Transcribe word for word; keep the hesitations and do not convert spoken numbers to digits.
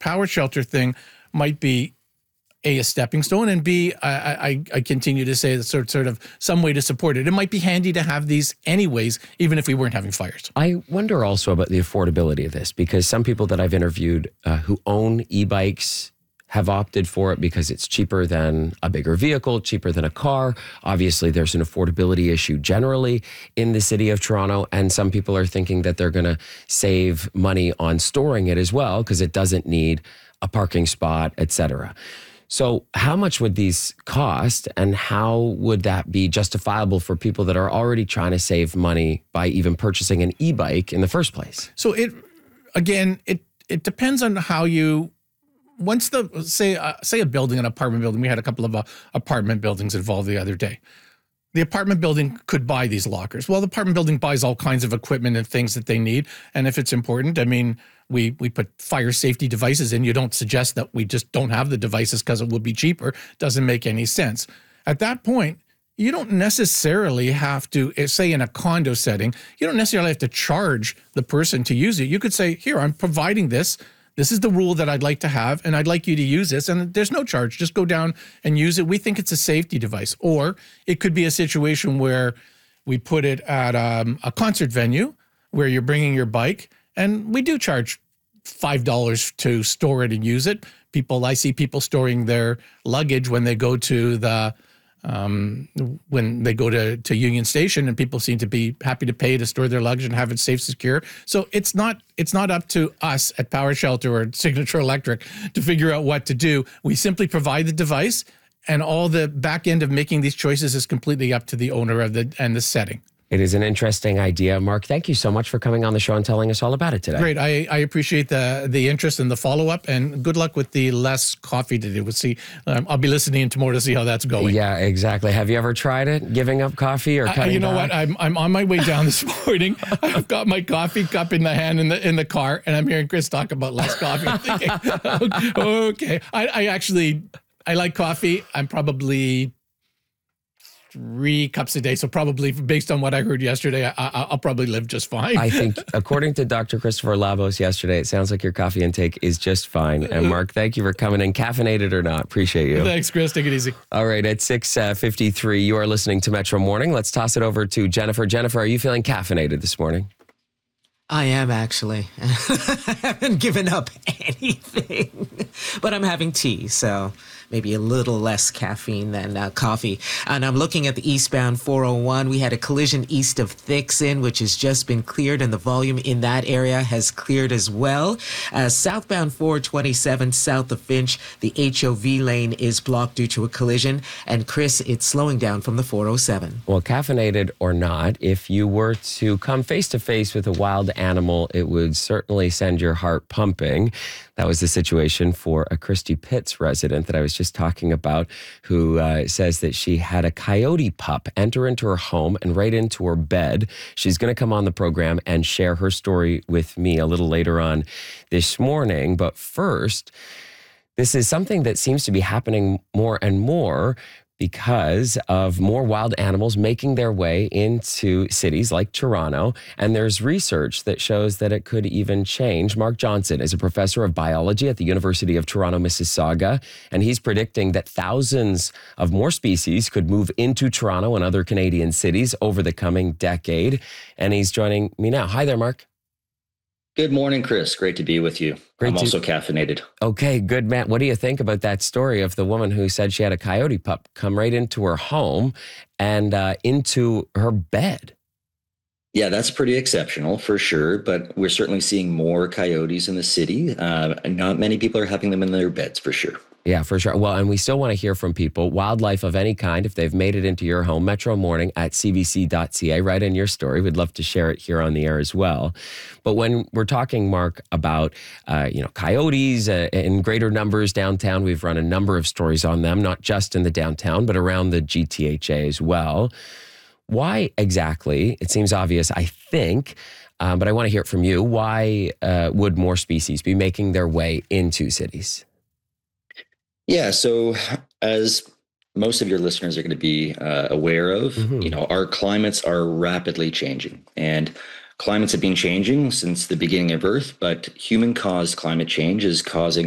Power Shelter thing might be A, a stepping stone, and B, I, I, I continue to say that sort, sort of some way to support it. It might be handy to have these anyways, even if we weren't having fires. I wonder also about the affordability of this, because some people that I've interviewed uh, who own e-bikes have opted for it because it's cheaper than a bigger vehicle, cheaper than a car. Obviously, there's an affordability issue generally in the city of Toronto, and some people are thinking that they're going to save money on storing it as well because it doesn't need a parking spot, et cetera. So how much would these cost, and how would that be justifiable for people that are already trying to save money by even purchasing an e-bike in the first place? So it, again, it it depends on how you, once the, say, uh, say a building, an apartment building, we had a couple of uh, apartment buildings involved the other day. The apartment building could buy these lockers. Well, the apartment building buys all kinds of equipment and things that they need. And if it's important, I mean, we we put fire safety devices in. You don't suggest that we just don't have the devices because it will be cheaper. Doesn't make any sense. At that point, you don't necessarily have to, say in a condo setting, you don't necessarily have to charge the person to use it. You could say, here, I'm providing this. This is the rule that I'd like to have, and I'd like you to use this. And there's no charge. Just go down and use it. We think it's a safety device. Or it could be a situation where we put it at um, a concert venue where you're bringing your bike, and we do charge five dollars to store it and use it. People, I see people storing their luggage when they go to the Um, when they go to, to Union Station, and people seem to be happy to pay to store their luggage and have it safe, secure. So it's not it's not up to us at Power Shelter or Signature Electric to figure out what to do. We simply provide the device, and all the back end of making these choices is completely up to the owner of the and the setting. It is an interesting idea. Mark, thank you so much for coming on the show and telling us all about it today. Great. I, I appreciate the the interest and the follow-up, and good luck with the less coffee today. We'll see. Um, I'll be listening tomorrow to see how that's going. Yeah, exactly. Have you ever tried it, giving up coffee or cutting I, You know back? what? I'm I'm on my way down this morning. I've got my coffee cup in the hand in the in the car, and I'm hearing Chris talk about less coffee. I'm thinking, okay. I, I actually, I like coffee. I'm probably three cups a day. So probably based on what I heard yesterday, I, I, I'll probably live just fine. I think according to Doctor Christopher Labos yesterday, it sounds like your coffee intake is just fine. And Mark, thank you for coming in, caffeinated or not. Appreciate you. Thanks, Chris. Take it easy. All right. At six fifty-three, you are listening to Metro Morning. Let's toss it over to Jennifer. Jennifer, are you feeling caffeinated this morning? I am actually. I haven't given up anything, but I'm having tea, so maybe a little less caffeine than uh, coffee. And I'm looking at the eastbound four oh one. We had a collision east of Thixon, which has just been cleared, and the volume in that area has cleared as well. Uh, southbound four twenty-seven, south of Finch, the H O V lane is blocked due to a collision. And Chris, it's slowing down from the four oh seven. Well, caffeinated or not, if you were to come face to face with a wild animal, it would certainly send your heart pumping. That was the situation for a Christie Pitts resident that I was just talking about, who uh, says that she had a coyote pup enter into her home and right into her bed. She's going to come on the program and share her story with me a little later on this morning. But first, this is something that seems to be happening more and more because of more wild animals making their way into cities like Toronto. And there's research that shows that it could even change. Mark Johnson is a professor of biology at the University of Toronto, Mississauga, and he's predicting that thousands of more species could move into Toronto and other Canadian cities over the coming decade. And he's joining me now. Hi there, Mark. Good morning, Chris. Great to be with you. Great I'm to- also caffeinated. Okay, good, man. What do you think about that story of the woman who said she had a coyote pup come right into her home and uh, into her bed? Yeah, that's pretty exceptional for sure, but we're certainly seeing more coyotes in the city. Uh, not many people are having them in their beds for sure. Yeah, for sure. Well, and we still want to hear from people, wildlife of any kind, if they've made it into your home. Metro Morning at c b c dot c a. Write in your story. We'd love to share it here on the air as well. But when we're talking, Mark, about uh, you know coyotes uh, in greater numbers downtown, we've run a number of stories on them, not just in the downtown, but around the G T H A as well. Why exactly? It seems obvious, I think, um, but I want to hear it from you. Why uh, would more species be making their way into cities? Yeah, so as most of your listeners are going to be uh, aware of, mm-hmm. you know, our climates are rapidly changing, and climates have been changing since the beginning of Earth, but human-caused climate change is causing